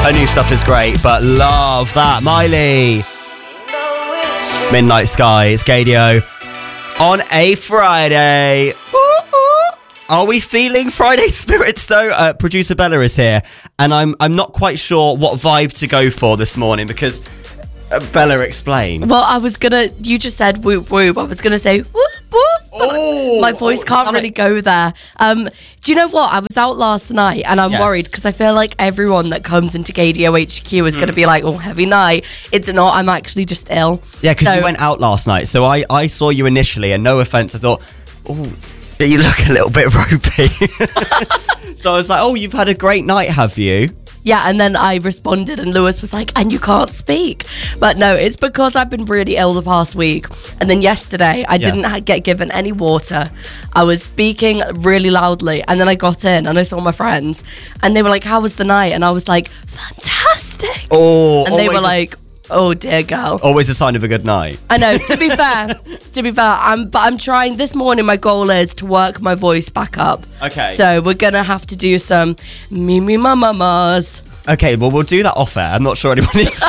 Her new stuff is great, but love that. Miley. Midnight Sky. It's Gadio on a Friday. Are we feeling Friday spirits though? Producer Bella is here, and I'm not quite sure what vibe to go for this morning because Bella, explain. Well, you just said whoop whoop. I was gonna say whoop whoop. My voice can't really go there. Do you know what? I was out last night and I'm worried because I feel like everyone that comes into Gadio HQ is going to be like, oh, heavy night. It's not. I'm actually just ill. Yeah, because you went out last night. So I saw you initially and no offence, I thought, oh, you look a little bit ropey. So I was like, oh, you've had a great night, have you? Yeah, and then I responded and Lewis was like, and you can't speak. But no, it's because I've been really ill the past week. And then yesterday, I didn't get given any water. I was speaking really loudly. And then I got in and I saw my friends. And they were like, how was the night? And I was like, fantastic. Oh, and they were like, oh dear girl. Always a sign of a good night. I know, to be fair, I'm trying. This morning my goal is to work my voice back up. Okay. So we're gonna have to do some me mamas. Okay, well we'll do that off air. I'm not sure anyone needs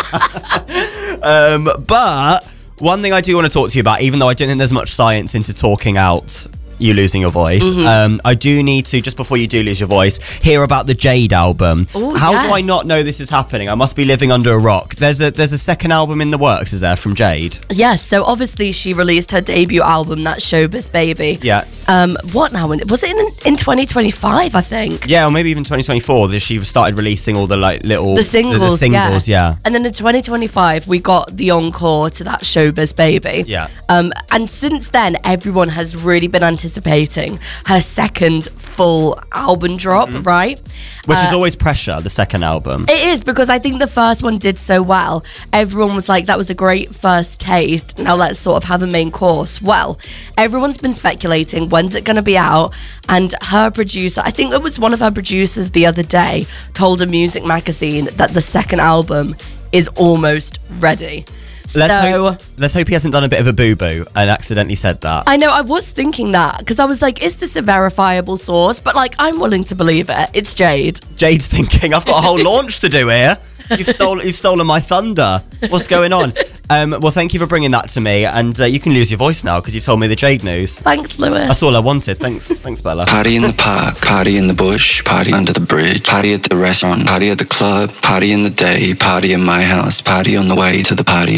but one thing I do want to talk to you about, even though I don't think there's much science into talking out you losing your voice, I do need to, just before you do lose your voice, hear about the Jade album. Ooh, How do I not know this is happening? I must be living under a rock. There's a second album in the works, is there, from Jade? Yes, so obviously she released her debut album, that's Showbiz Baby. Yeah. What now? Was it in 2025, I think? Yeah, or maybe even 2024, that she started releasing all the little... The singles, the singles, yeah. And then in 2025, we got the encore to that Showbiz Baby. Yeah. And since then, everyone has really been anticipating her second full album drop, right? Which is always pressure, the second album. It is, because I think the first one did so well. Everyone was like, that was a great first taste. Now let's sort of have a main course. Well, everyone's been speculating, when's it going to be out? And her producer, I think it was one of her producers the other day, told a music magazine that the second album is almost ready. Let's hope he hasn't done a bit of a boo-boo and accidentally said that. I know, I was thinking that, because I was like, is this a verifiable source? But I'm willing to believe it. It's Jade. Jade's thinking, I've got a whole launch to do here. You've stolen my thunder. What's going on? Well, thank you for bringing that to me, and you can lose your voice now because you've told me the Jade news. Thanks, Lewis. That's all I wanted. Thanks, Bella. Party in the park, party in the bush, party under the bridge, party at the restaurant, party at the club, party in the day, party in my house, party on the way to the party.